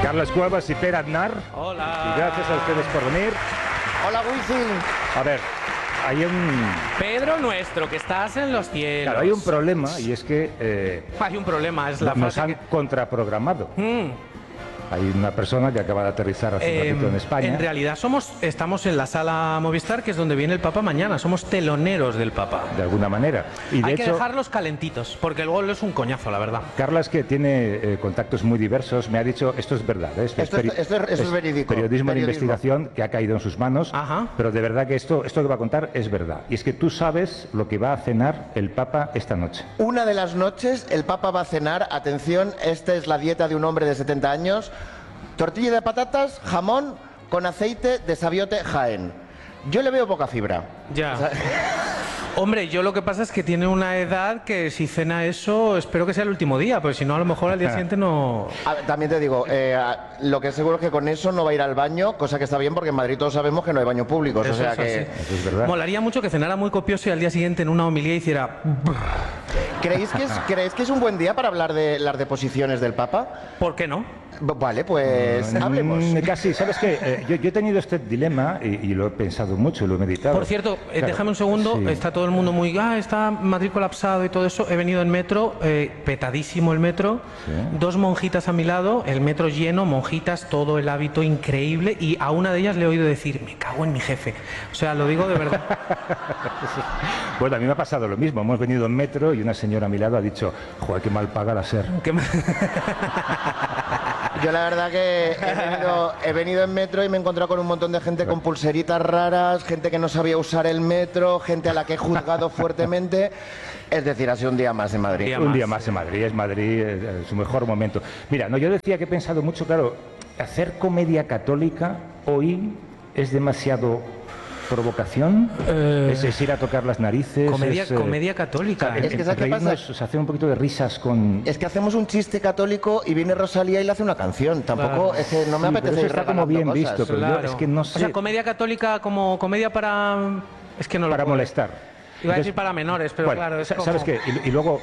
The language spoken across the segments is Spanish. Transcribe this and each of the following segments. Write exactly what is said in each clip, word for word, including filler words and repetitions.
Carlos Cuevas y Per Aznar. Hola. Y gracias a ustedes por venir. Hola, Wisin. A ver, hay un... Pedro nuestro, que estás en los cielos. Claro, hay un problema y es que... Eh, hay un problema, es la nos frase han que... contraprogramado. Mm. Hay una persona que acaba de aterrizar hace Eh, un ratito en España. En realidad somos, estamos en la sala Movistar, que es donde viene el Papa mañana. Somos teloneros del Papa. De alguna manera. Y de Hay hecho, que dejarlos calentitos, porque el gol es un coñazo, la verdad. Carlas, que tiene eh, contactos muy diversos, me ha dicho, esto es verdad, ¿eh? esto, Esto es- peri- esto es- esto es verídico. periodismo de Periodismo. investigación que ha caído en sus manos, Ajá. pero de verdad que esto, esto que va a contar es verdad. Y es que tú sabes lo que va a cenar el Papa esta noche. Una de las noches el Papa va a cenar, atención, esta es la dieta de un hombre de setenta años, tortilla de patatas, jamón con aceite de Sabiote Jaén. Yo le veo poca fibra. Ya. O sea, Hombre, yo lo que pasa es que tiene una edad que si cena eso, espero que sea el último día, porque si no, a lo mejor al día siguiente no... a ver, también te digo, eh, a- lo que es seguro es que con eso no va a ir al baño, cosa que está bien porque en Madrid todos sabemos que no hay baños públicos. Eso o sea es que... así. Eso es verdad. Molaría mucho que cenara muy copioso y al día siguiente en una homilía hiciera... ¿Creéis que, es, ¿Creéis que es un buen día para hablar de las deposiciones del Papa? ¿Por qué no? B- Vale, pues Mm, hablemos. Casi, ¿sabes qué? Eh, yo, yo he tenido este dilema y, y lo he pensado mucho, lo he meditado. Por cierto, eh, Claro, déjame un segundo, sí. está todo el mundo muy... Ah, está Madrid colapsado y todo eso. He venido en metro, eh, petadísimo el metro, Sí. dos monjitas a mi lado, el metro lleno, monjitas, todo el hábito increíble, y a una de ellas le he oído decir, me cago en mi jefe. O sea, lo digo de verdad. Bueno, a mí me ha pasado lo mismo. Hemos venido en metro y una señora a mi lado ha dicho, joder, qué mal paga la SER. Que me- Yo la verdad que he venido, he venido en metro y me he encontrado con un montón de gente con pulseritas raras, gente que no sabía usar el metro, gente a la que he juzgado fuertemente. Es decir, ha sido un día más en Madrid. Día Un más, día más en Madrid, es Madrid, eh, su mejor momento. Mira, no, yo decía que he pensado mucho, claro, hacer comedia católica hoy es demasiado provocación, Eh, es, es ir a tocar las narices. comedia, es, eh, comedia católica. Es que ¿sabes qué pasa? reírnos, o sea, hacer un poquito de risas con... Es que hacemos un chiste católico y viene Rosalía y le hace una canción. Tampoco, Claro. es que no me Sí, pero apetece eso ir está como regalando bien cosas. visto, pero yo Claro. es que no sé, O sea, comedia católica como comedia para... Es que no lo para puedo- molestar. Iba a Entonces, decir para menores, pero bueno, claro, es sa- como... ¿sabes qué? Y, y luego...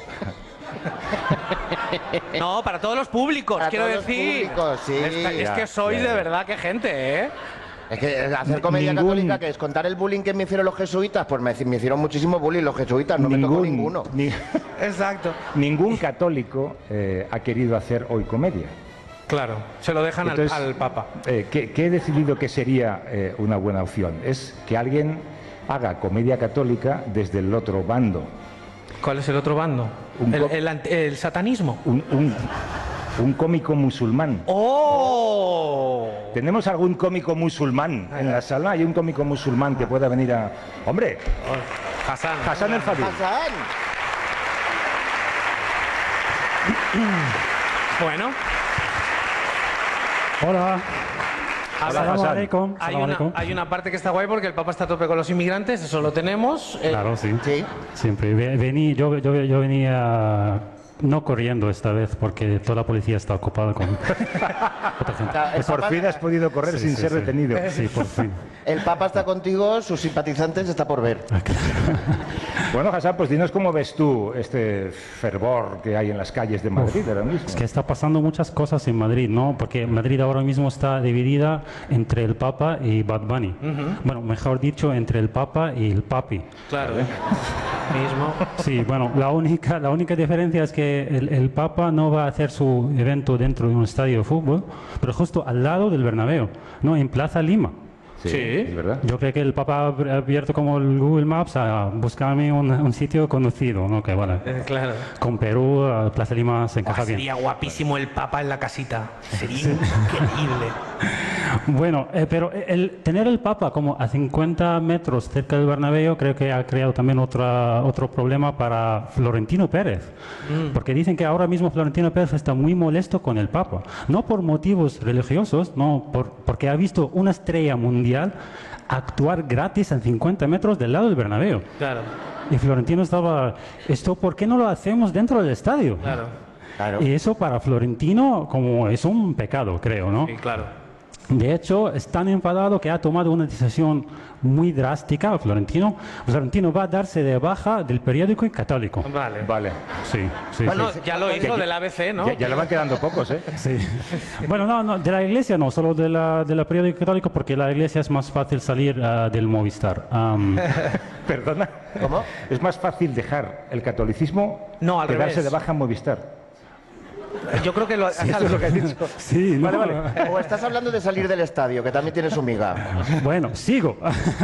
No, para todos los públicos, Para quiero todos los decir. públicos, sí. Esta- es Ya, que sois ya, de ya. verdad que gente, ¿eh? Es que hacer comedia Ningún- católica, que es contar el bullying que me hicieron los jesuitas, pues me, me hicieron muchísimo bullying los jesuitas, no me tocó ninguno. ni- Exacto. ningún católico eh, ha querido hacer hoy comedia. Claro, se lo dejan al- Entonces, al, Papa. Eh, ¿qué, qué he decidido que sería eh, una buena opción? Es que alguien haga comedia católica desde el otro bando. ¿Cuál es el otro bando? Un El, co- el ant- el satanismo. Un, un- un cómico musulmán. ¡Oh! ¿Tenemos algún cómico musulmán en la sala? ¿Hay un cómico musulmán que pueda venir a...? ¡Hombre! Hassan. Hassan el Fadil. Hassan. Bueno, Hola. a ver, Hassan. Assalamu alaikum. hay Assalamu una, alaikum. hay una parte que está guay porque el Papa está a tope con los inmigrantes, eso lo tenemos. Eh, Claro, sí. Sí. Siempre. Ve- Vení, yo, yo, yo venía no corriendo esta vez porque toda la policía está ocupada con otra gente. O sea, el Por Papa- fin has podido correr Sí, sin sí, ser sí. detenido. Sí, por fin. El Papa está contigo, sus simpatizantes está por ver. Bueno, Hassan, pues dinos cómo ves tú este fervor que hay en las calles de Madrid ahora mismo. Es que está pasando muchas cosas en Madrid, ¿no? Porque Madrid ahora mismo está dividida entre el Papa y Bad Bunny. Bueno, mejor dicho, entre el Papa y el Papi. Claro. Mismo. Sí, bueno, la única, la única diferencia es que el, el Papa no va a hacer su evento dentro de un estadio de fútbol, pero justo al lado del Bernabéu, ¿no? En Plaza Lima. Sí, es verdad. Yo creo que el Papa ha abierto como el Google Maps a buscarme un, un sitio conocido, ¿no? Que vale. Eh, claro. Con Perú, a Plaza Lima se encaja Buah, bien. sería guapísimo el Papa en la casita. Sería increíble. Bueno, eh, pero el tener el Papa como a cincuenta metros cerca del Bernabéu creo que ha creado también otra, otro problema para Florentino Pérez. Porque dicen que ahora mismo Florentino Pérez está muy molesto con el Papa. No por motivos religiosos, no, por, porque ha visto una estrella mundial actuar gratis a cincuenta metros del lado del Bernabéu. Claro, Y Florentino estaba, ¿esto por qué no lo hacemos dentro del estadio? claro. Claro. Y eso para Florentino como es un pecado, creo, ¿no? Sí, claro. De hecho, es tan enfadado que ha tomado una decisión muy drástica, Florentino. Florentino va a darse de baja del periódico Católico. Vale. Vale. Sí, sí, Bueno, sí. ya lo hizo del A B C, ¿no? Ya, ya le van quedando pocos, ¿eh? Sí. Bueno, no, no, de la iglesia no, solo de la, de la periódico Católico, porque la iglesia es más fácil salir uh, del Movistar. Um, Perdona. ¿Cómo? Es más fácil dejar el catolicismo No, al que darse revés. de baja en Movistar. Yo creo que lo Eso es lo que has dicho. sí, no. Vale, vale. O estás hablando de salir del estadio, que también tiene su miga. Bueno, sigo.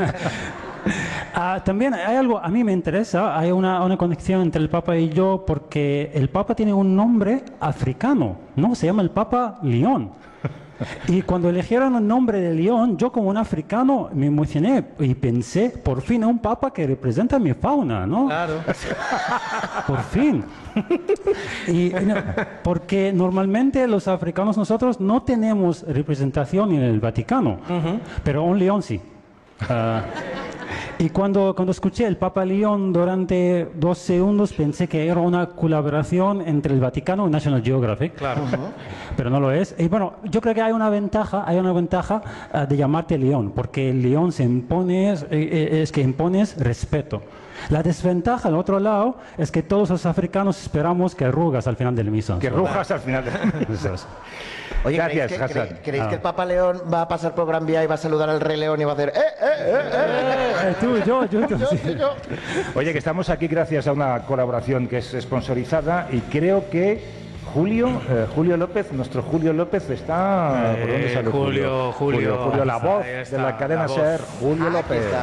Ah, también hay algo, a mí me interesa, hay una, una conexión entre el Papa y yo, porque el Papa tiene un nombre africano, ¿no? Se llama el Papa León. Y cuando eligieron el nombre de León, yo como un africano me emocioné y pensé, por fin un Papa que representa mi fauna, ¿no? Claro. Por fin. Y, no, porque normalmente los africanos nosotros no tenemos representación en el Vaticano, uh-huh. pero un león sí. Uh, y cuando, cuando escuché el Papa León durante dos segundos pensé que era una colaboración entre el Vaticano y National Geographic, Claro. uh-huh. pero no lo es. Y bueno, yo creo que hay una ventaja, hay una ventaja uh, de llamarte León, porque el León se impone, es, es que impones respeto. La desventaja, al otro lado, es que todos los africanos esperamos que rugas al final del misa. Que rujas al final. Oye, Gracias, ¿creéis, que, Hassan. cre- ¿creéis Ah. que el Papa León va a pasar por Gran Vía y va a saludar al Rey León y va a hacer ¡eh, eh, eh, eh! Eh, tú, yo, yo, yo, Yo, sí. yo. Oye, que estamos aquí gracias a una colaboración que es sponsorizada y creo que Julio, eh, Julio López, nuestro Julio López está... ¿Por dónde Eh, sale Julio, Julio. Julio, la Ahí está, voz ahí está, de la cadena la voz. SER, Julio Aquí López. está.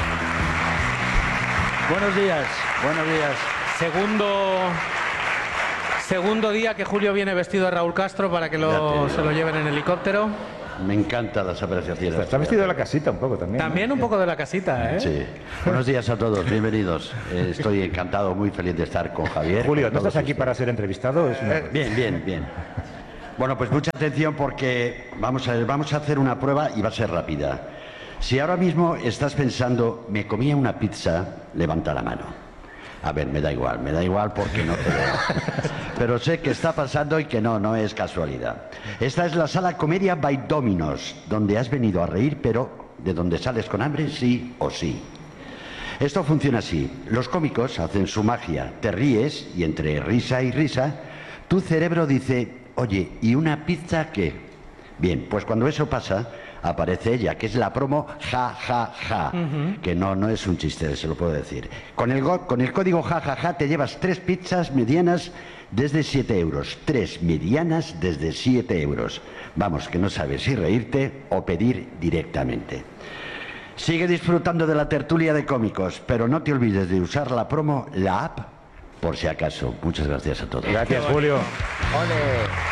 Buenos días, buenos días. Segundo, segundo día que Julio viene vestido de Raúl Castro para que lo, se lo lleven en helicóptero. Me encantan las apreciaciones. Está vestido de la casita un poco también. ¿no? También un poco de la casita, ¿eh? Sí. Buenos días a todos, bienvenidos. Eh, estoy encantado, muy feliz de estar con Javier. Julio, con ¿no todos estás aquí ustedes. para ser entrevistado? Es una- Bien, bien, bien. Bueno, pues mucha atención porque vamos a, vamos a hacer una prueba y va a ser rápida. Si ahora mismo estás pensando, me comía una pizza, levanta la mano. A ver, me da igual, me da igual porque no te veo. Pero sé que está pasando y que no, no es casualidad. Esta es la sala Comedia by Dominos, donde has venido a reír, pero de donde sales con hambre, sí o sí. Esto funciona así. Los cómicos hacen su magia, te ríes y entre risa y risa, tu cerebro dice, oye, ¿y una pizza qué? Bien, pues cuando eso pasa, aparece ella, que es la promo ja, ja, ja, uh-huh. que no, no es un chiste, se lo puedo decir. Con el, go- con el código ja, ja, ja te llevas tres pizzas medianas desde siete euros. Tres medianas desde siete euros. Vamos, que no sabes si reírte o pedir directamente. Sigue disfrutando de la tertulia de cómicos, pero no te olvides de usar la promo, la app, por si acaso. Muchas gracias a todos. Gracias, Julio. Ole.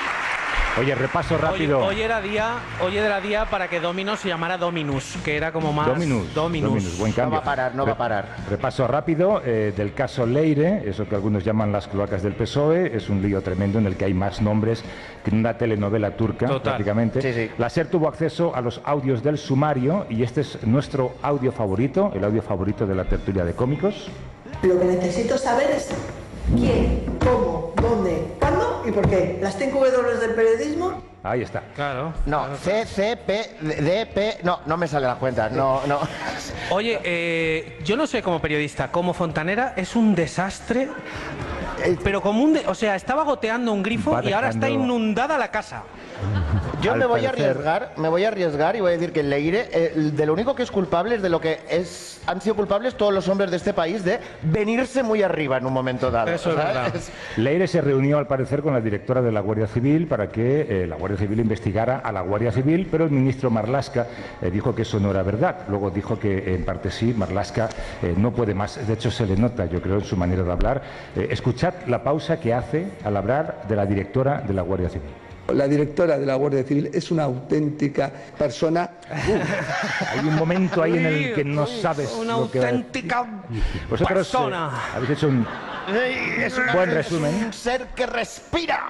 Oye, repaso Hoy, rápido. hoy era día, hoy era día para que Dominos se llamara Dominus, que era como más Dominus, Dominus. Dominus, buen No cambio. va a parar, no va a parar. Repaso rápido eh, del caso Leire, eso que algunos llaman las cloacas del P S O E, es un lío tremendo en el que hay más nombres que en una telenovela turca, Total. prácticamente. Sí, sí. La SER tuvo acceso a los audios del sumario y este es nuestro audio favorito, el audio favorito de la tertulia de cómicos. Lo que necesito saber es quién, cómo, dónde, cuándo y por qué. Las cinco W del periodismo. Ahí está. Claro. No, C, C, P, D, P... No, no me sale las cuentas, no, no. Oye, eh, yo no sé como periodista, como fontanera es un desastre, pero como un... de- o sea, estaba goteando un grifo Va y ahora está dejando- inundada la casa. Yo Al me voy a parecer- arriesgar, me voy a arriesgar y voy a decir que Leire, eh, de lo único que es culpable es de lo que es, han sido culpables todos los hombres de este país de venirse muy arriba en un momento dado. Eso es verdad. es- Leire se reunió al parecer con la directora de la Guardia Civil para que eh, la Guardia Civil investigara a la Guardia Civil, pero el ministro Marlaska eh, dijo que eso no era verdad. Luego dijo que eh, en parte sí, Marlaska eh, no puede más. De hecho se le nota, yo creo, en su manera de hablar. Eh, escuchad la pausa que hace al hablar de la directora de la Guardia Civil. La directora de la Guardia Civil es una auténtica persona. Hay un momento ahí en el que no sabes Una lo que va a decir. auténtica Vosotros eh, persona. habéis hecho un es una- buen es resumen. un ser que respira.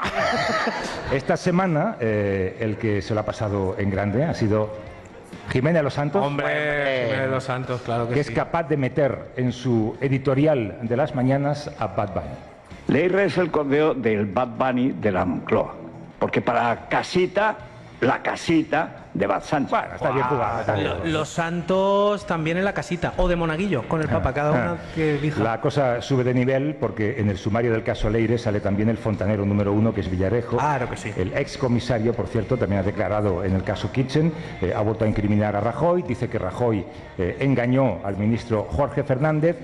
Esta semana eh, el que se lo ha pasado en grande ha sido Jimena Los Santos. Hombre, Jiménez de los Santos, claro que, que es sí. capaz de meter en su editorial de las mañanas a Bad Bunny. Leire es el cordero del Bad Bunny de la Moncloa, porque para casita la casita de Bad Sánchez. Bueno, está bien jugado. está bien Lo- jugado. los santos también en la casita, o de Monaguillo, con el Papa, cada una que elija. La cosa sube de nivel porque en el sumario del caso Leire sale también el fontanero número uno, que es Villarejo. Claro que sí. El ex comisario, por cierto, también ha declarado en el caso Kitchen, eh, ha vuelto a incriminar a Rajoy, dice que Rajoy eh, engañó al ministro Jorge Fernández.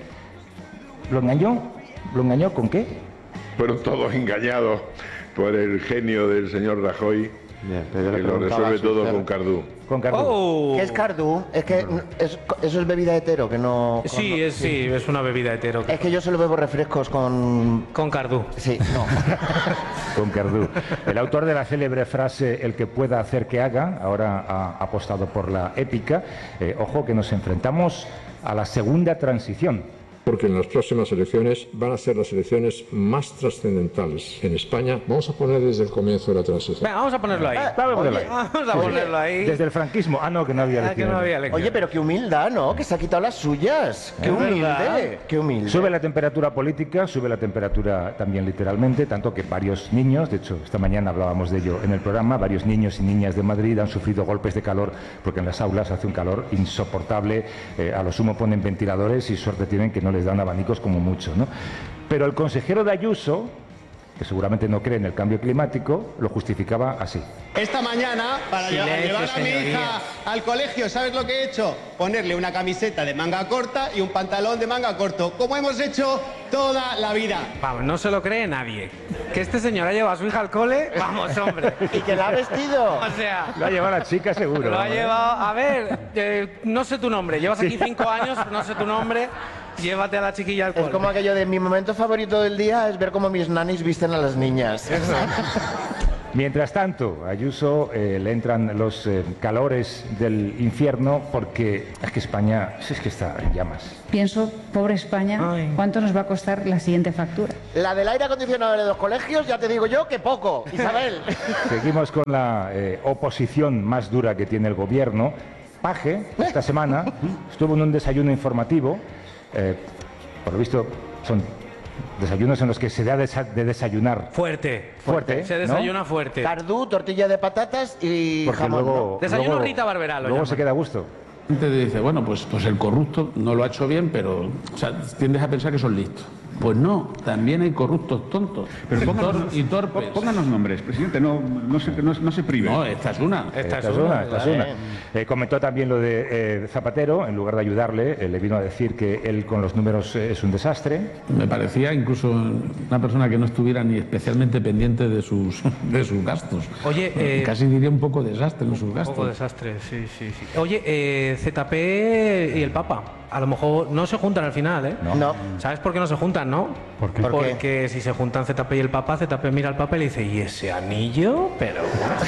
¿Lo engañó? ¿Lo engañó con qué? Fueron todos engañados por el genio del señor Rajoy, que lo resuelve todo con Cardú. Con Cardú. Oh. ¿Qué es Cardú? Es que es- eso es bebida hetero, que no... Sí, con- es, sí, es una bebida hetero. Es que yo solo bebo refrescos con... Con Cardú. Sí, no. Con Cardú. El autor de la célebre frase "el que pueda hacer que haga", ahora ha apostado por la épica. Eh, ojo que nos enfrentamos a la segunda transición. Porque en las próximas elecciones van a ser las elecciones más trascendentales en España. Vamos a poner desde el comienzo de la transición. Venga, vamos a ponerlo ahí. Ah, Vamos a ponerlo ahí. Vamos a ponerlo ahí. Desde el franquismo. Ah, no, que no había Ah, que elecciones. no había elecciones. Oye, pero qué humildad, ¿no? Que se ha quitado las suyas. Qué Es humilde, verdad. qué humilde. Sube la temperatura política, sube la temperatura también literalmente, tanto que varios niños, de hecho esta mañana hablábamos de ello en el programa, varios niños y niñas de Madrid han sufrido golpes de calor porque en las aulas hace un calor insoportable, eh, a lo sumo ponen ventiladores y suerte tienen que no les dan abanicos como mucho, ¿no? Pero el consejero de Ayuso, que seguramente no cree en el cambio climático, lo justificaba así. Esta mañana, para Silencio, llevar a mi señorías. hija al colegio, ¿sabes lo que he hecho? Ponerle una camiseta de manga corta y un pantalón de manga corto, como hemos hecho toda la vida. Vamos, no se lo cree nadie. Que este señor ha llevado a su hija al cole, vamos, hombre. ¿Y que la ha vestido? O sea, Lo ha llevado la chica seguro. lo ha ¿no? llevado. A ver, eh, no sé tu nombre. Llevas aquí cinco años, no sé tu nombre. Llévate a la chiquilla al Es cole. como aquello de mi momento favorito del día es ver cómo mis nanis visten a las niñas. Mientras tanto, a Ayuso eh, le entran los eh, calores del infierno porque es que España es que está en llamas. Pienso, pobre España, Ay. ¿cuánto nos va a costar la siguiente factura? La del aire acondicionado de los colegios, ya te digo yo que poco, Isabel. Seguimos con la eh, oposición más dura que tiene el gobierno. Paje, esta semana, estuvo en un desayuno informativo. Eh, por lo visto, son desayunos en los que se da desa- de desayunar Fuerte. fuerte. Se ¿no? desayuna fuerte. Cardú, tortilla de patatas y Porque jamón. luego, Desayuno luego- Rita Barberá, lo luego llaman. se queda a gusto. Te dice, bueno, pues, pues el corrupto no lo ha hecho bien, pero o sea, tiendes a pensar que son listos. Pues no, también hay corruptos tontos Pero y, pónganos, tor- y torpes. pónganos nombres, presidente, no, no, se, no, no se prive. No, esta es una. Esta Esta es es una, una, esta es claro. una. Eh, comentó también lo de eh, Zapatero, en lugar de ayudarle, eh, le vino a decir que él con los números eh, es un desastre. Me parecía incluso una persona que no estuviera ni especialmente pendiente de sus, de sus gastos. Oye, eh, Casi diría un poco desastre en sus Un gastos. poco desastre, sí, sí, sí. Oye, eh, Z P y el Papa, a lo mejor no se juntan al final, ¿eh? No. ¿Sabes por qué no se juntan, no? ¿Por qué? ¿Por qué? Porque si se juntan Z P y el Papa, Z P mira al Papa y le dice, ¿y ese anillo? Pero,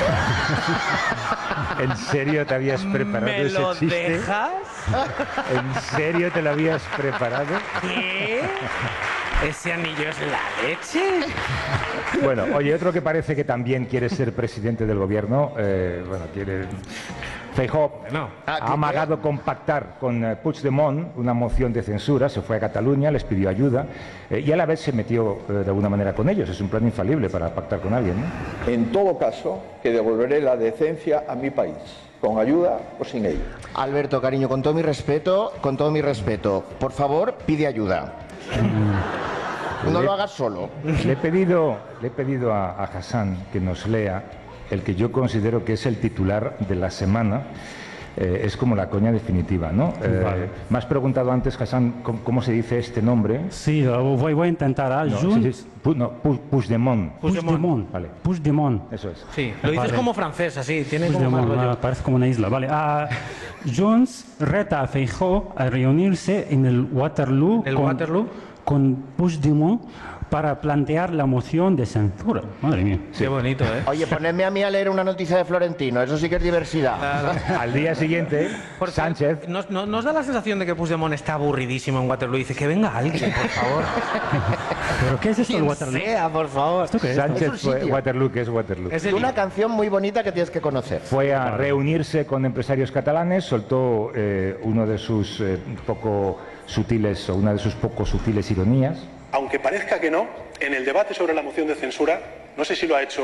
¿En serio te habías preparado ¿me ese lo chiste? dejas? ¿En serio te lo habías preparado? ¿Qué? ¿Ese anillo es la leche? Bueno, oye, otro que parece que también quiere ser presidente del gobierno, eh, bueno, quiere... Feijóo No. ha amagado con pactar con eh, Puigdemont una moción de censura, se fue a Cataluña, les pidió ayuda eh, y a la vez se metió eh, de alguna manera con ellos. Es un plan infalible para pactar con alguien, ¿no? En todo caso, que devolveré la decencia a mi país, con ayuda o sin ella. Alberto, cariño, con todo mi respeto, con todo mi respeto, por favor, pide ayuda. No lo hagas solo. Le he pedido, le he pedido a, a Hassan que nos lea el que yo considero que es el titular de la semana. Eh, es como la coña definitiva, ¿no? Eh, Vale. Me has preguntado antes, Hassan, ¿cómo, cómo se dice este nombre? Sí, lo voy, voy a intentar. ¿ah? No, Junts- sí, sí, Pu- no, Pu- Puigdemont. Puigdemont. Vale. Puigdemont. Eso es. Sí, lo dices Vale. como francés, así, tiene como más Puigdemont, rollo. ah, parece como una isla. Vale. Ah, Junts reta a Feijóo a reunirse en el Waterloo, ¿El con, Waterloo? con Puigdemont para plantear la moción de censura. Madre mía. Qué bonito, ¿eh? Oye, ponedme a mí a leer una noticia de Florentino, eso sí que es diversidad. Al día siguiente, Porque Sánchez... Nos, no- nos da la sensación de que Puigdemont está aburridísimo en Waterloo y dice que venga alguien, por favor. ¿Pero qué es esto del Quien Waterloo? sea, por favor. ¿Esto qué es? Es Sánchez un fue sitio. Waterloo, que es Waterloo. Es Y el- una canción muy bonita que tienes que conocer. Fue a reunirse con empresarios catalanes, soltó eh, uno de sus eh, poco sutiles o una de sus poco sutiles ironías. Aunque parezca que no, en el debate sobre la moción de censura, no sé si lo ha hecho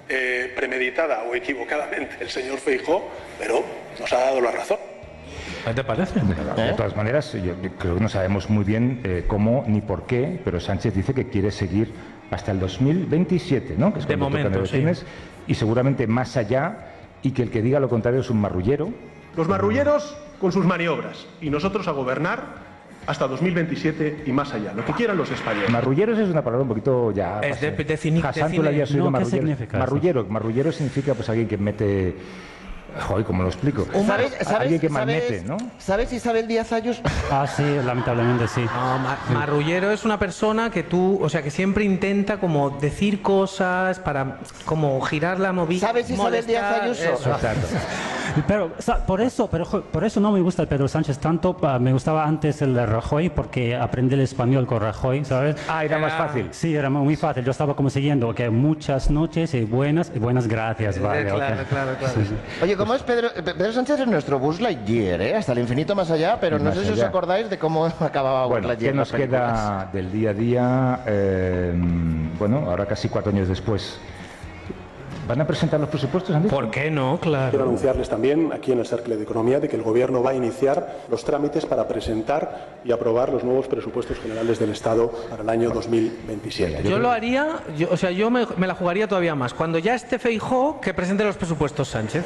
eh, premeditada o equivocadamente el señor Feijóo, pero nos ha dado la razón. ¿Qué te parece? De, de todas maneras, yo creo que no sabemos muy bien eh, cómo ni por qué, pero Sánchez dice que quiere seguir hasta el dos mil veintisiete, ¿no? Que es de momento, sí. Y seguramente más allá, y que el que diga lo contrario es un marrullero. Los marrulleros con sus maniobras y nosotros a gobernar hasta dos mil veintisiete y más allá, lo que quieran los españoles. Marrulleros es una palabra un poquito ya... Es de, de, cine, Hassan, de tú la cine. habías oído, No, ¿qué marrullero. significa Marrullero, marrullero significa pues alguien que mete... Joder, ¿cómo lo explico? ¿Sabes, sabes, alguien que sabes, malmete, ¿no? ¿Sabes Isabel Díaz Ayuso? Ah, sí, lamentablemente sí. No, ma marrullero es una persona que tú, o sea, que siempre intenta como decir cosas para como girar la movida. ¿Sabes Isabel Díaz Ayuso? Exacto. Pero por eso, pero por eso no me gusta el Pedro Sánchez tanto. Me gustaba antes el de Rajoy porque aprendí el español con Rajoy, ¿sabes? Ah, era más fácil. Sí, era muy fácil. Yo estaba como siguiendo que muchas noches y buenas y buenas gracias, vale. Claro, okay. claro, claro. Sí, sí. Oye, ¿cómo es Pedro? Pedro Sánchez es nuestro Buzz Lightyear, ¿eh? Hasta el infinito más allá, pero no Más sé si os allá. acordáis de cómo acababa Buzz Bueno, Lightyear. ¿qué nos en las películas. queda del día a día? Eh, bueno, ahora casi cuatro años después. ¿Van a presentar los presupuestos, Andrés? ¿Por qué no? Quiero Claro. anunciarles también aquí en el Cercle de Economía de que el Gobierno va a iniciar los trámites para presentar y aprobar los nuevos presupuestos generales del Estado para el año dos mil veintisiete. Yo lo haría, yo, o sea, yo me, me la jugaría todavía más. Cuando ya esté Feijóo, que presente los presupuestos Sánchez.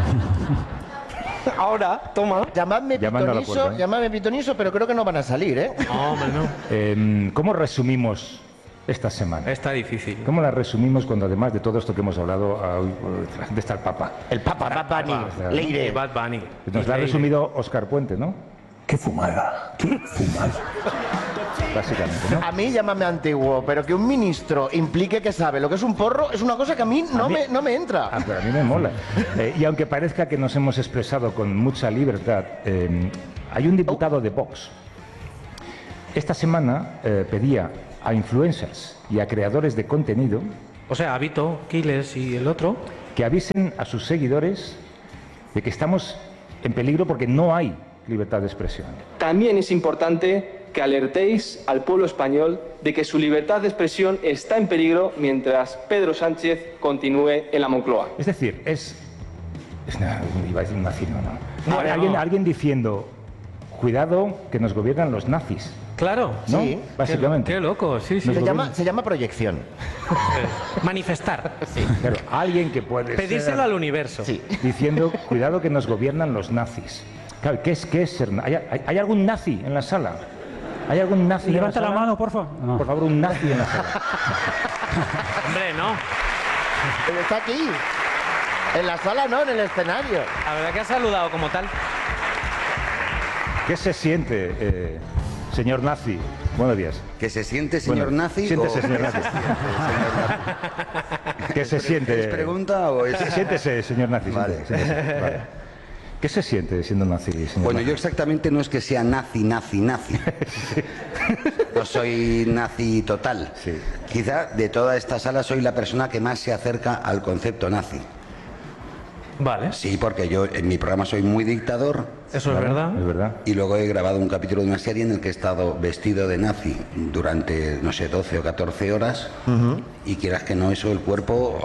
Ahora, toma. Llamadme Llamando a la pitoniso, puerta, ¿eh? llamadme pitoniso, pero creo que no van a salir, ¿eh? No, hombre, no. Eh, ¿Cómo resumimos esta semana? Está difícil. ¿Cómo la resumimos cuando además de todo esto que hemos hablado, ah, de estar papa? El Papa, Bad Bunny, Claro. Leire. Bad Bunny. Nos lo ha resumido Óscar Puente, ¿no? ¡Qué fumada! ¡Qué fumada! Básicamente, ¿no? A mí llámame antiguo, pero que un ministro implique que sabe lo que es un porro es una cosa que a mí no, A mí- Me, no me entra. Ah, pero a mí me mola. Eh, y aunque parezca que nos hemos expresado con mucha libertad, eh, hay un diputado de Vox. Esta semana eh, pedía a influencers y a creadores de contenido O sea, Vito, Quiles y el otro. que avisen a sus seguidores de que estamos en peligro porque no hay libertad de expresión. También es importante que alertéis al pueblo español de que su libertad de expresión está en peligro mientras Pedro Sánchez continúe en la Moncloa. Es decir, es... es nada, iba a decir un nazi, no, no. No, Hay no. Alguien, alguien diciendo, cuidado que nos gobiernan los nazis, Claro. ¿no? Sí. Básicamente. Qué loco, sí, sí. Nos Se gobiernan- llama, se llama proyección. Manifestar. Claro, alguien que puede Pedírselo ser al universo. Sí. diciendo, cuidado que nos gobiernan los nazis. Claro, ¿qué es, qué es ser na- ¿Hay, hay, hay algún nazi en la sala? ¿Hay algún nazi Levanta en la la sala? mano, por favor. No. Por favor, un nazi en la sala. Hombre, no. Pero está aquí. En la sala no, en el escenario. La verdad que ha saludado como tal. ¿Qué se siente, eh, señor nazi? Buenos días. ¿Que se siente, señor Bueno, nazi? siéntese, o- señor nazi. ¿Qué se siente? ¿Es pregunta o es...? Siéntese, señor nazi. Vale. siéntese, siéntese. Vale. ¿Qué se siente siendo nazi, señor Bueno, nazi? yo exactamente no es que sea nazi, nazi, nazi. No soy nazi total. Sí. Quizá de toda esta sala soy la persona que más se acerca al concepto nazi. Vale. Sí, porque yo en mi programa soy muy dictador. Eso es verdad. Es verdad. Y luego he grabado un capítulo de una serie en el que he estado vestido de nazi durante, no sé, doce o catorce horas. Y quieras que no, eso el cuerpo...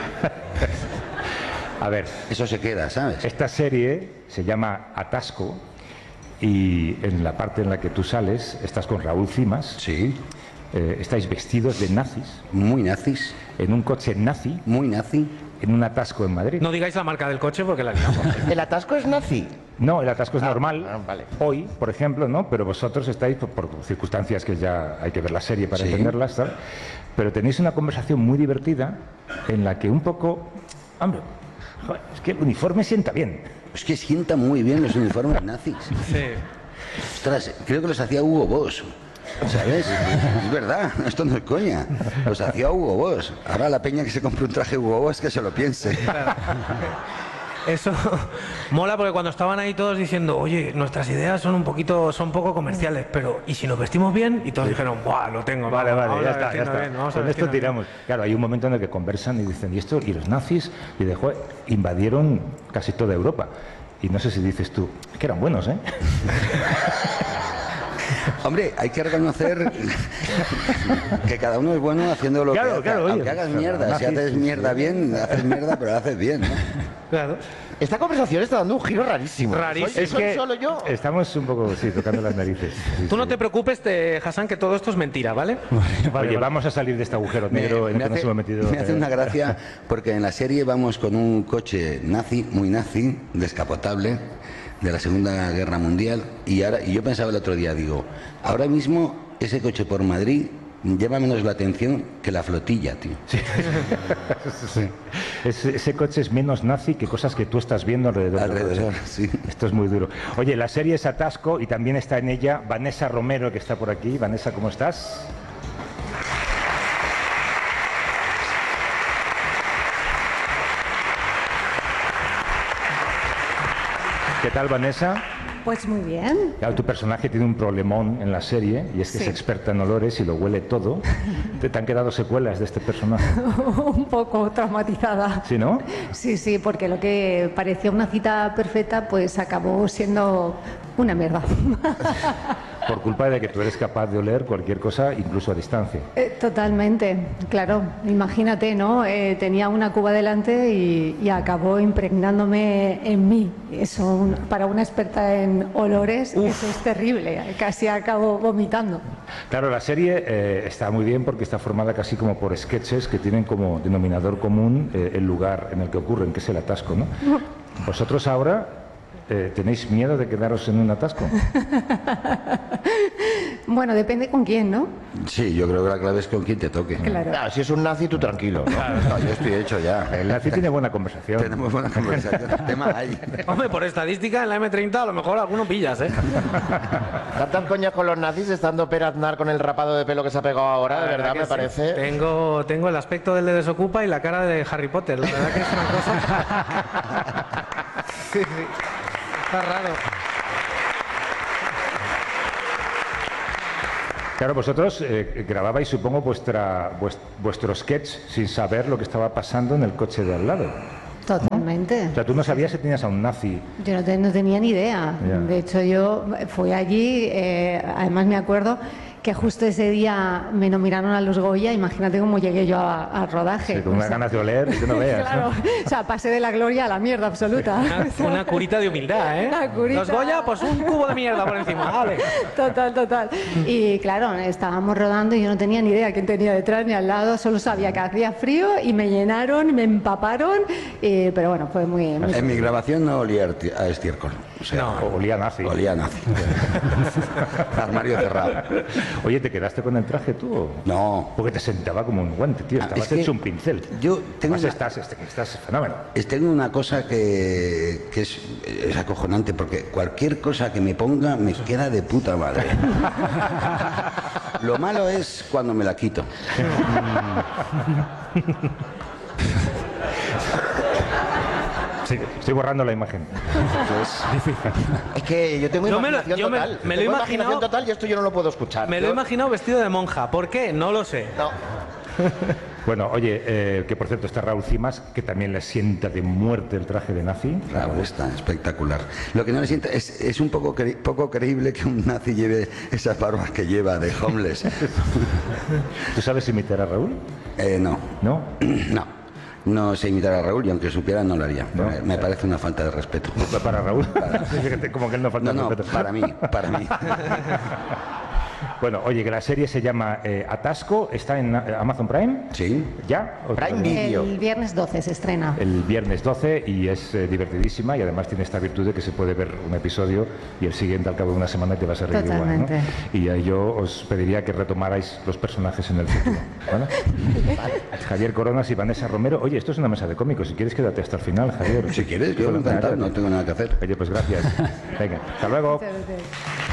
A ver, Eso se queda, ¿sabes? esta serie se llama Atasco y en la parte en la que tú sales estás con Raúl Cimas. Sí. Eh, estáis vestidos de nazis Muy nazis. en un coche nazi Muy nazi. en un atasco en Madrid. No digáis la marca del coche porque la liamos. El atasco es nazi. No, el atasco es normal. ah, vale. Hoy, por ejemplo, ¿no? Pero vosotros estáis por, por circunstancias que ya hay que ver la serie para Sí. entenderlas, ¿sabes? Pero tenéis una conversación muy divertida en la que un poco, hombre, joder, es que el uniforme sienta bien. Es que sientan muy bien los uniformes nazis. Sí. Ostras, creo que los hacía Hugo Boss. ¿Sabes? Es verdad, esto no es coña. Los hacía Hugo Boss. Ahora la peña que se compre un traje Hugo Boss que se lo piense. Eso mola porque cuando estaban ahí todos diciendo, oye, nuestras ideas son un poquito, son poco comerciales, pero ¿y si nos vestimos bien? Y todos dijeron, ¡buah, lo tengo! Vale, vamos, vale, vamos ya a está, ya vestirnos está. bien, vamos a Con esto vestirnos bien". tiramos. Claro, hay un momento en el que conversan y dicen, ¿y esto? ¿Y los nazis? Y de, joder, invadieron casi toda Europa. Y no sé si dices tú, es que eran buenos, ¿eh? Hombre, hay que reconocer que cada uno es bueno haciendo lo Claro, que hace. claro, oye, Aunque hagas pero mierda, nazis, si haces sí, mierda sí. bien, haces mierda, pero lo haces bien, ¿no? Claro. Esta conversación está dando un giro rarísimo. Rarísimo. ¿Soy, Es soy que solo yo? estamos un poco, sí, tocando las narices. Sí, Tú no sí. te preocupes, te, Hassan, que todo esto es mentira, ¿vale? Oye, vamos a salir de este agujero Me, negro en me el que nos hace, hemos metido. me hace eh, una gracia porque en la serie vamos con un coche nazi, muy nazi, descapotable, de la Segunda Guerra Mundial, y ahora y yo pensaba el otro día, digo, ahora mismo ese coche por Madrid llama menos la atención que la flotilla, tío. Sí. Sí. Ese, ese coche es menos nazi que cosas que tú estás viendo alrededor. del Alrededor, coche. sí. Esto es muy duro. Oye, la serie es Atasco y también está en ella Vanessa Romero, que está por aquí. Vanessa, ¿cómo estás? ¿Qué tal, Vanessa? Pues muy bien. Claro, tu personaje tiene un problemón en la serie y es que Sí. es experta en olores y lo huele todo. ¿Te, te han quedado secuelas de este personaje? Un poco traumatizada. ¿Sí, no? Sí, sí, porque lo que parecía una cita perfecta, pues acabó siendo una mierda. Por culpa de que tú eres capaz de oler cualquier cosa, incluso a distancia. Eh, Totalmente, claro. Imagínate, ¿no? Eh, tenía una cuba delante y, y acabó impregnándome en mí. Eso, un- para una experta en olores, eso es terrible. Casi acabo vomitando. Claro, la serie eh, está muy bien porque está formada casi como por sketches que tienen como denominador común eh, el lugar en el que ocurren, que es el atasco, ¿no? Vosotros ahora eh, tenéis miedo de quedaros en un atasco. Bueno, depende con quién, ¿no? Sí, yo creo que la clave es con quien te toque. Claro. Ah, si es un nazi, tú tranquilo, ¿no? No, yo estoy hecho ya. El nazi tiene buena conversación. Tenemos buena conversación. El tema hay. Hombre, por estadística en la eme treinta a lo mejor alguno pillas, ¿eh? Tantas coñas con los nazis estando Per Aznar con el rapado de pelo que se ha pegado ahora, de verdad, que me sí. parece. Tengo, tengo el aspecto del de Desocupa y la cara de Harry Potter. La verdad que es una cosa... Sí, sí. Está raro. Claro, vosotros eh, grababais, supongo, vuestra, vuest- vuestro sketch sin saber lo que estaba pasando en el coche de al lado. Totalmente. O sea, tú no sabías si tenías a un nazi. Yo no, te- no tenía ni idea. Ya. De hecho, yo fui allí, eh, además me acuerdo que justo ese día me nominaron a los Goya, imagínate cómo llegué yo a- al rodaje. Sí, con O unas sea, ganas de oler, que no veas. claro, ¿no? o sea, pasé de la gloria a la mierda absoluta. Una, una curita de humildad, ¿eh? Una curita. Los Goya, pues un cubo de mierda por encima, vale. Total, total. Y claro, estábamos rodando y yo no tenía ni idea quién tenía detrás ni al lado, solo sabía que hacía frío y me llenaron, me empaparon, y- pero bueno, fue muy... muy- En mi grabación no olía a esti- a estiércol. O sea, O- olía a nazi. olía a nazi. Armario cerrado. Oye, ¿te quedaste con el traje tú? o? No. Porque te sentaba como un guante, tío. Ah, Estabas es que hecho un pincel. yo tengo Además, una- estás, este- estás fenómeno. Es- Tengo una cosa que, que es, es acojonante porque cualquier cosa que me ponga me queda de puta madre. Lo malo es cuando me la quito. Sí, estoy borrando la imagen. Es que yo tengo Yo me lo- imaginación yo me- total. me lo he Tengo imaginado- imaginación total y esto yo no lo puedo escuchar. Me lo he Yo- imaginado vestido de monja. ¿Por qué? No lo sé. No. Bueno, oye, eh, que por cierto está Raúl Cimas, que también le sienta de muerte el traje de nazi. Claro, está espectacular. Lo que no le sienta es, es un poco, cre- poco creíble que un nazi lleve esas barbas que lleva de homeless. ¿Tú sabes imitar a Raúl? Eh, no. ¿No? No. No sé imitar a Raúl y aunque supiera no lo haría. No. Me, me parece una falta de respeto. Para Raúl. Fíjate, como que él no falta No, no, respeto. para mí, para mí. Bueno, oye, que la serie se llama eh, Atasco, está en eh, Amazon Prime. Sí. ¿Ya? ¿O Prime todavía? Video. El viernes doce se estrena. El viernes doce y es eh, divertidísima y además tiene esta virtud de que se puede ver un episodio y el siguiente al cabo de una semana te vas a reír igual, ¿no? Totalmente. Y ahí yo os pediría que retomarais los personajes en el futuro. ¿Vale? Javier Coronas y Vanessa Romero. Oye, esto es una mesa de cómicos. Si quieres, quédate hasta el final, Javier. Si quieres, yo encantado, no tengo nada que hacer. Oye, pues gracias. Venga, hasta luego. Muchas gracias.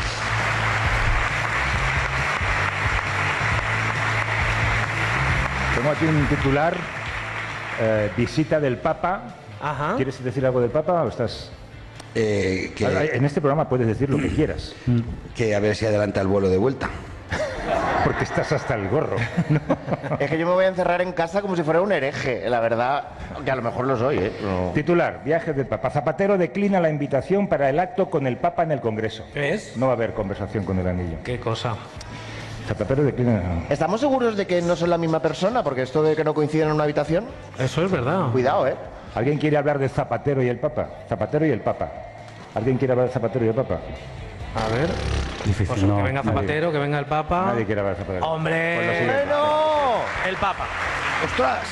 Tengo aquí un titular, eh, visita del Papa. Ajá. ¿Quieres decir algo del Papa o estás...? Eh, que, En este programa puedes decir lo que quieras. que a ver si adelanta el vuelo de vuelta. Porque estás hasta el gorro. Es que yo me voy a encerrar en casa como si fuera un hereje, la verdad, que a lo mejor lo soy, ¿eh? No. Titular, viajes del Papa. Zapatero declina la invitación para el acto con el Papa en el Congreso. ¿Ves? No va a haber conversación con el anillo. Qué cosa. Zapatero declina... ¿Estamos seguros de que no son la misma persona? Porque esto de que no coinciden en una habitación... Eso es verdad. Cuidado, ¿eh? ¿Alguien quiere hablar de Zapatero y el Papa? Zapatero y el Papa. ¿Alguien quiere hablar de Zapatero y el Papa? A ver... Difícil, Pues no. que venga Zapatero, Nadie. que venga el Papa... Nadie quiere hablar de Zapatero. ¡Hombre! Pues lo siguiente. ¡Bueno! El Papa. ¡Ostras!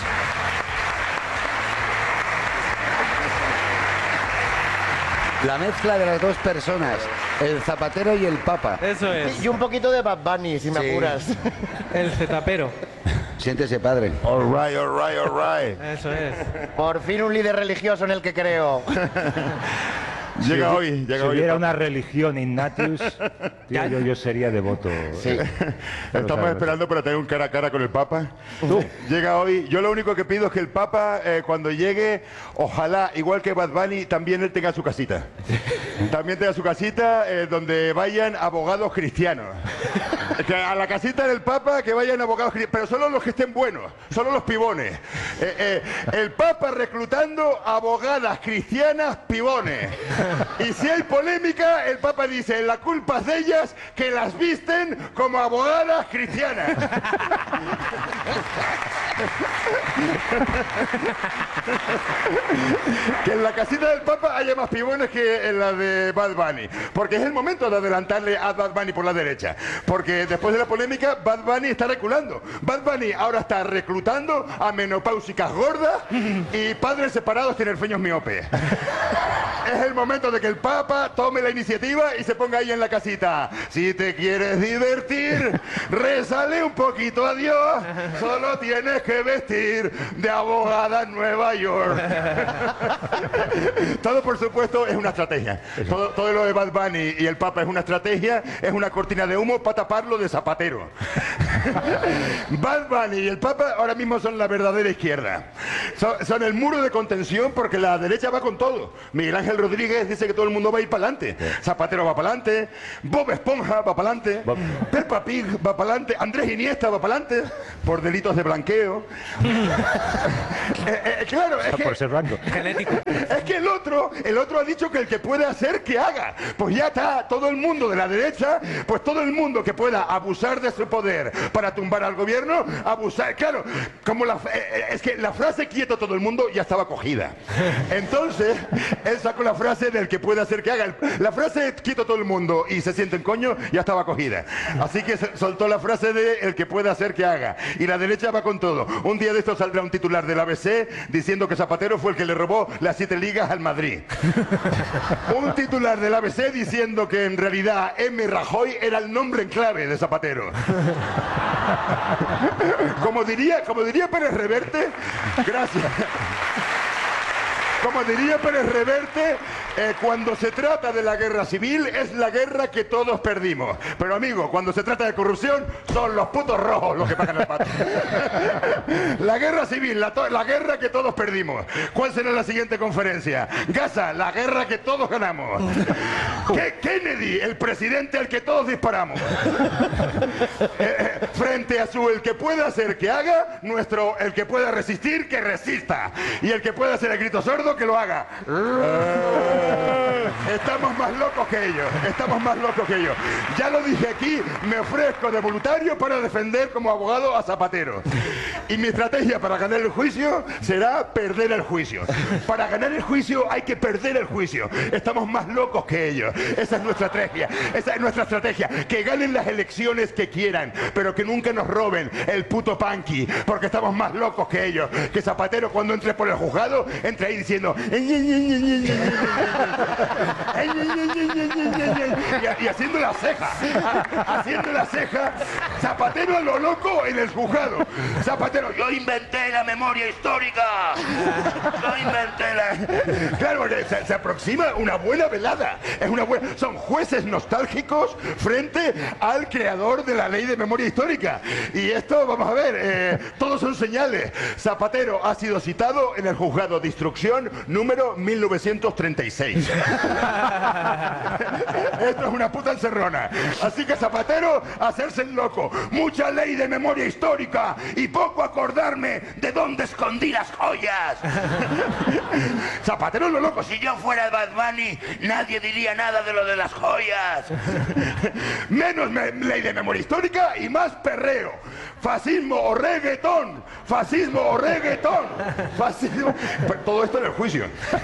La mezcla de las dos personas, el Zapatero y el Papa. Eso es. Y un poquito de Bad Bunny, si me Sí. apuras. El zetapero. Siéntese, padre. All right, all right, all right. Eso es. Por fin un líder religioso en el que creo. Llega hoy, llega Si hoy. hubiera una religión Ignatius, tío, yo, yo sería devoto. Sí. Estamos esperando para tener un cara a cara con el Papa. Llega hoy. Yo lo único que pido es que el Papa, eh, cuando llegue, ojalá, igual que Bad Bunny, también él tenga su casita. También tenga su casita eh, donde vayan abogados cristianos. Que a la casita del Papa que vayan abogados cristianos, pero solo los que estén buenos, solo los pibones. Eh, eh, el Papa reclutando abogadas cristianas pibones. Y si hay polémica, el Papa dice, la culpa es de ellas que las visten como abogadas cristianas. Que en la casita del Papa haya más pibones que en la de Bad Bunny. Porque es el momento de adelantarle a Bad Bunny por la derecha. Porque después de la polémica, Bad Bunny está reculando. Bad Bunny ahora está reclutando a menopáusicas gordas y padres separados tinerfeños miopes. Es el momento de que el Papa tome la iniciativa y se ponga ahí en la casita. Si te quieres divertir, rézale un poquito a Dios. Solo tienes que vestir de abogada en Nueva York. Todo, por supuesto, es una estrategia. Todo, todo lo de Bad Bunny y el Papa es una estrategia, es una cortina de humo para taparlo de Zapatero. Bad Bunny y el Papa ahora mismo son la verdadera izquierda. Son, son el muro de contención porque la derecha va con todo. Miguel Ángel Rodríguez dice que todo el mundo va a ir para adelante. Zapatero va para adelante. Bob Esponja va para adelante. Peppa Pig va para adelante. Andrés Iniesta va para adelante por delitos de blanqueo. eh, eh, claro, es que, Por ser blanco. Genético. es que el otro, el otro ha dicho que el que puede hacer que haga. Pues ya está, todo el mundo de la derecha, pues todo el mundo que pueda abusar de su poder para tumbar al gobierno, abusar. Claro, como la, eh, es que la frase quieto todo el mundo ya estaba cogida. Entonces, él sacó la frase del que puede hacer que haga. La frase quieto todo el mundo y se sienten coño ya estaba cogida. Así que se soltó la frase de el que puede hacer que haga. Y la derecha va con todo. Un día de esto saldrá un titular del A B C diciendo que Zapatero fue el que le robó las siete ligas al Madrid. Un titular del A B C diciendo que en realidad M. Rajoy era el nombre en clave de Zapatero. Como diría, como diría Pérez Reverte, gracias. Como diría Pérez Reverte, eh, cuando se trata de la guerra civil es la guerra que todos perdimos. Pero amigo, cuando se trata de corrupción son los putos rojos los que pagan el pato. La guerra civil, la, la guerra que todos perdimos. ¿Cuál será la siguiente conferencia? Gaza, la guerra que todos ganamos. ¿Qué? Kennedy, el presidente al que todos disparamos. Eh, frente a su el que pueda hacer que haga, nuestro el que pueda resistir que resista. Y el que pueda hacer el grito sordo que lo haga. Estamos más locos que ellos, estamos más locos que ellos. Ya lo dije aquí, me ofrezco de voluntario para defender como abogado a Zapatero. Y mi estrategia para ganar el juicio será perder el juicio. Para ganar el juicio hay que perder el juicio. Estamos más locos que ellos. Esa es nuestra estrategia, esa es nuestra estrategia. Que ganen las elecciones que quieran, pero que nunca nos roben el puto panqui, porque estamos más locos que ellos. Que Zapatero cuando entre por el juzgado, entre ahí diciendo y, y haciendo la ceja, haciendo la ceja, Zapatero a lo loco en el juzgado. Zapatero, yo inventé la memoria histórica. Yo inventé la. Claro, se, se aproxima una buena velada. Es una buena. Son jueces nostálgicos frente al creador de la ley de memoria histórica. Y esto, vamos a ver, eh, todos son señales. Zapatero ha sido citado en el juzgado de instrucción número mil novecientos treinta y seis. Esto es una puta encerrona. Así que Zapatero, hacerse el loco. Mucha ley de memoria histórica y poco acordarme de dónde escondí las joyas. Zapatero es lo loco. Si yo fuera Bad Bunny, nadie diría nada de lo de las joyas. Menos me ley de memoria histórica y más perreo. Fascismo o reggaetón. Fascismo o reggaetón. Fascismo. Pues todo esto en el juicio.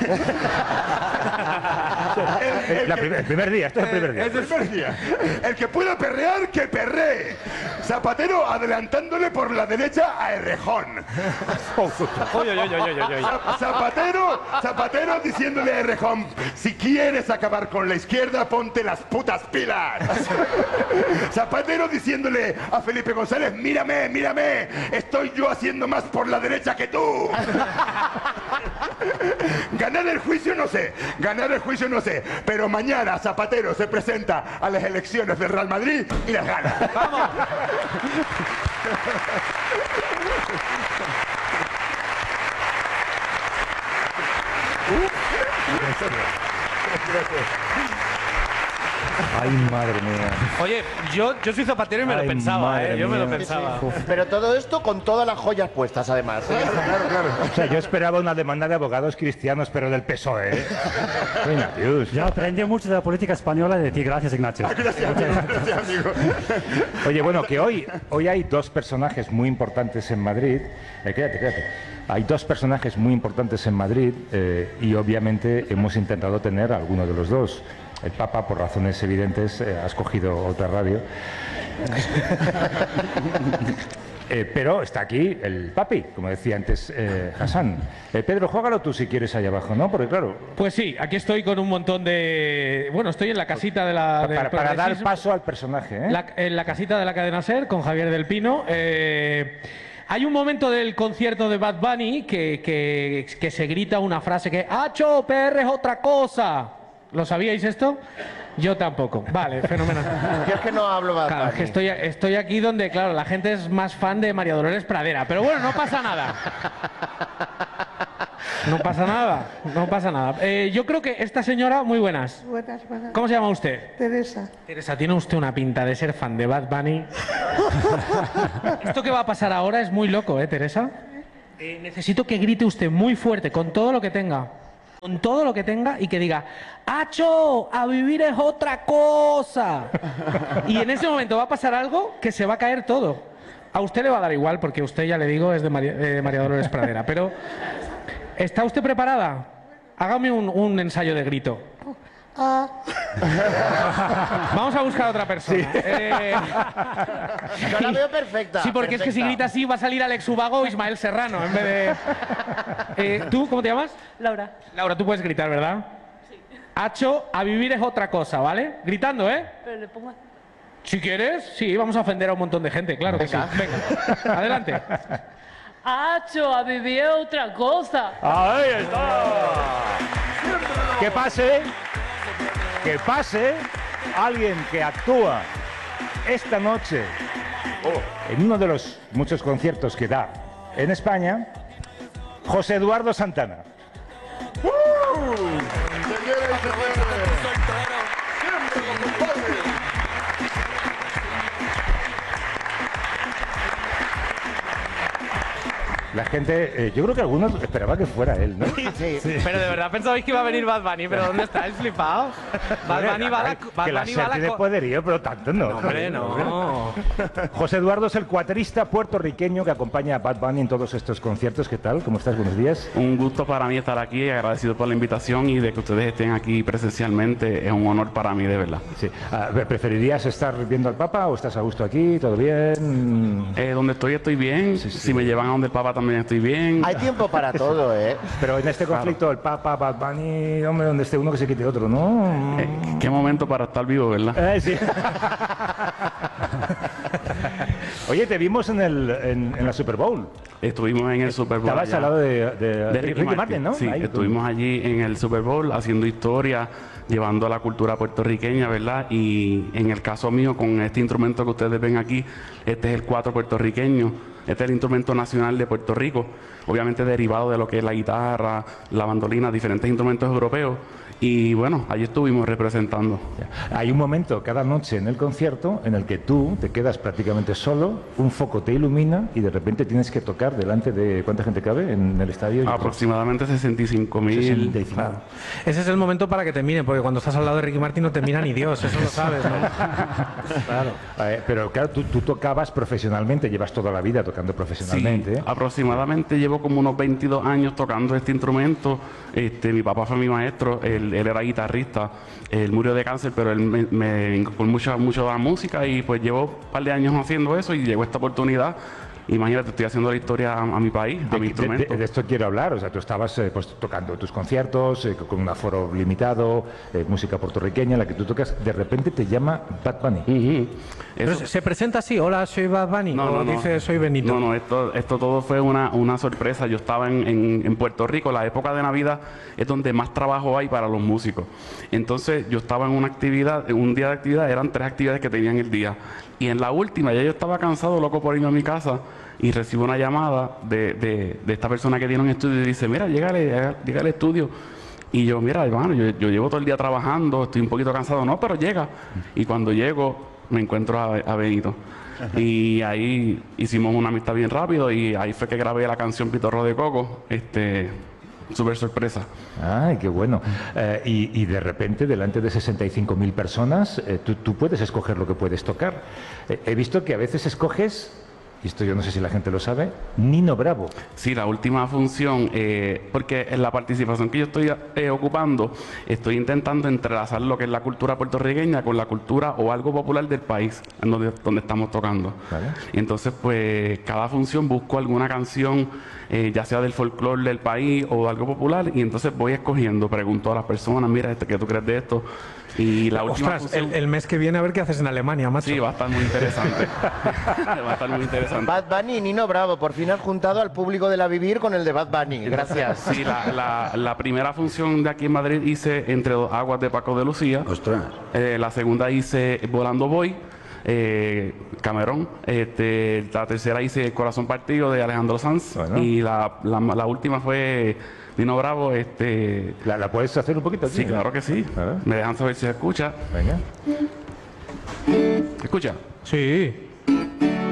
El, el, La primer, el primer día, esto es el primer día. Es el primer día. El que pueda perrear, que perree. Zapatero adelantándole por la derecha a Errejón. Zapatero, Zapatero diciéndole a Errejón, si quieres acabar con la izquierda, ponte las putas pilas. Zapatero diciéndole a Felipe González, mírame, mírame, estoy yo haciendo más por la derecha que tú. Ganar el juicio no sé, ganar el juicio no sé, pero mañana Zapatero se presenta a las elecciones del Real Madrid y las gana. ¡Vamos! Ay, madre mía. Oye, yo, yo soy zapatero y me Ay, lo pensaba, ¿eh? Yo me lo mía. pensaba. Pero todo esto con todas las joyas puestas, además. ¿eh? Claro, claro. O sea, yo esperaba una demanda de abogados cristianos, pero del P S O E. ¿eh? Ignatius. Yo aprendí mucho de la política española de ti. Gracias, Ignacio. Gracias, gracias, amigo. Oye, bueno, que hoy, hoy hay dos personajes muy importantes en Madrid. Eh, quédate, quédate. Hay dos personajes muy importantes en Madrid eh, y obviamente hemos intentado tener a alguno de los dos. El Papa, por razones evidentes, eh, ha escogido otra radio. Eh, pero está aquí el papi, como decía antes eh, Hassan. Eh, Pedro, juégalo tú si quieres allá abajo, ¿no? Porque claro... Pues sí, aquí estoy con un montón de... Bueno, estoy en la casita de la... Para, para dar paso al personaje, ¿eh? La, en la casita de la cadena SER con Javier del Pino. Eh, hay un momento del concierto de Bad Bunny que, que, que se grita una frase que ¡Acho, P R es otra cosa! ¿Lo sabíais esto? Yo tampoco. Vale, fenomenal. Yo es que no hablo Bad Bunny. Claro, es que estoy, estoy aquí donde, claro, la gente es más fan de María Dolores Pradera. Pero bueno, no pasa nada. No pasa nada, no pasa nada. Eh, yo creo que esta señora, muy buenas. Buenas, buenas. ¿Cómo se llama usted? Teresa. Teresa, tiene usted una pinta de ser fan de Bad Bunny. Esto que va a pasar ahora es muy loco, ¿eh, Teresa? Eh, necesito que grite usted muy fuerte, con todo lo que tenga. Con todo lo que tenga y que diga ¡Acho! ¡A vivir es otra cosa! Y en ese momento va a pasar algo que se va a caer todo. A usted le va a dar igual porque usted, ya le digo, es de María, de María Dolores Pradera. Pero, ¿está usted preparada? Hágame un, un ensayo de grito. Ah. Vamos a buscar a otra persona. Sí. Eh, Yo la veo perfecta. Sí, porque perfecta. es que si grita así va a salir Alex Ubago o Ismael Serrano en vez de... Eh, ¿Tú cómo te llamas? Laura. Laura, tú puedes gritar, ¿verdad? Sí. Hacho, a vivir es otra cosa, ¿vale? Gritando, ¿eh? Pero le pongo... Si quieres, sí, vamos a ofender a un montón de gente, claro que sí. Venga, adelante. Hacho, a vivir es otra cosa. ¡Ahí está! Que pase, que pase alguien que actúa esta noche en uno de los muchos conciertos que da en España, José Eduardo Santana. ¡Uh! La gente, eh, yo creo que algunos esperaba que fuera él, ¿no? Sí, sí. Sí. Pero de verdad pensabais que iba a venir Bad Bunny, pero ¿dónde estáis flipados? Bad Bunny va a la... Bad Que la Bunny va a la tiene co- poderío, pero tanto no. No, hombre, no. José Eduardo es el cuatrista puertorriqueño que acompaña a Bad Bunny en todos estos conciertos. ¿Qué tal? ¿Cómo estás? Buenos días. Un gusto para mí estar aquí, agradecido por la invitación y de que ustedes estén aquí presencialmente. Es un honor para mí, de verdad. Sí. Ah, ¿preferirías estar viendo al Papa o estás a gusto aquí? ¿Todo bien? Eh, donde estoy estoy bien. Sí, sí. Si me llevan a donde el Papa también estoy bien. Hay tiempo para todo, ¿eh? Pero en este conflicto, el Papa, Bad Bunny, hombre, donde esté uno que se quite otro, ¿no? Eh, qué momento para estar vivo, ¿verdad? Eh, sí. Oye, te vimos en, el, en, en la Super Bowl. Estuvimos en el Super Bowl. Estabas allá. al lado de, de, de Ricky, Ricky Martin, ¿no? Sí, Ahí, estuvimos allí en el Super Bowl haciendo historia, llevando la cultura puertorriqueña, ¿verdad? Y en el caso mío, con este instrumento que ustedes ven aquí, este es el cuatro puertorriqueño. Este es el instrumento nacional de Puerto Rico, obviamente derivado de lo que es la guitarra, la bandolina, diferentes instrumentos europeos. Y bueno, allí estuvimos representando. Hay un momento cada noche en el concierto en el que tú te quedas prácticamente solo, un foco te ilumina y de repente tienes que tocar delante de... ¿Cuánta gente cabe en el estadio? Aproximadamente sesenta y cinco mil. Claro. Ese es el momento para que te miren, porque cuando estás al lado de Ricky Martin no te mira ni Dios, eso lo sabes, ¿no? Claro. Eh, pero claro, tú, tú tocabas profesionalmente, llevas toda la vida tocando profesionalmente. Sí, aproximadamente llevo como unos veintidós años tocando este instrumento. Este, mi papá fue mi maestro, él, él era guitarrista, él murió de cáncer, pero él me, me inculcó mucho, mucho a la música y pues llevo un par de años haciendo eso y llegó esta oportunidad. Imagínate, estoy haciendo la historia a, a mi país, a de, mi instrumento. De, de, de esto quiero hablar, o sea, tú estabas eh, pues, tocando tus conciertos eh, con un aforo limitado, eh, música puertorriqueña, la que tú tocas, de repente te llama Bad Bunny. Uh-huh. Eso... ¿Se presenta así? Hola, soy Bad Bunny. No, o no, dice no. soy Benito. No, no, esto, esto todo fue una, una sorpresa. Yo estaba en, en, en Puerto Rico, la época de Navidad es donde más trabajo hay para los músicos. Entonces yo estaba en una actividad, en un día de actividad, eran tres actividades que tenían el día. Y en la última ya yo estaba cansado, loco por irme a mi casa, y recibo una llamada de, de, de esta persona que tiene un estudio y dice, mira, llega, llega al estudio. Y yo, mira, hermano, yo, yo llevo todo el día trabajando, estoy un poquito cansado. No, pero llega. Y cuando llego, me encuentro a, a Benito. Ajá. Y ahí hicimos una amistad bien rápido y ahí fue que grabé la canción Pitorro de Coco. Este... Súper sorpresa. Ay, qué bueno. Eh, y, y de repente, delante de sesenta y cinco mil personas, eh, tú, tú puedes escoger lo que puedes tocar. Eh, he visto que a veces escoges, y esto yo no sé si la gente lo sabe, Nino Bravo. Sí, la última función, eh, porque en la participación que yo estoy eh, ocupando, estoy intentando entrelazar lo que es la cultura puertorriqueña con la cultura o algo popular del país en donde, donde estamos tocando. ¿Vale? Y entonces, pues, cada función busco alguna canción, eh, ya sea del folclore del país o algo popular, y entonces voy escogiendo, pregunto a las personas, mira, este, ¿qué tú crees de esto? Y la última Ostras, función... el, el mes que viene a ver qué haces en Alemania, macho. Sí, va a estar muy interesante. Va a estar muy interesante. Bad Bunny y Nino Bravo, por fin han juntado al público de La Vivir con el de Bad Bunny. Gracias. Sí, la, la, la primera función de aquí en Madrid hice Entre dos aguas de Paco de Lucía. Ostras. Eh, la segunda hice Volando Voy, eh, Camerón. Este, la tercera hice Corazón Partido de Alejandro Sanz. Bueno. Y la, la, la última fue Nino Bravo. Este... ¿La, ¿La puedes hacer un poquito? Sí, claro que sí. Me dejan saber si se escucha. Venga. ¿Se escucha? Sí.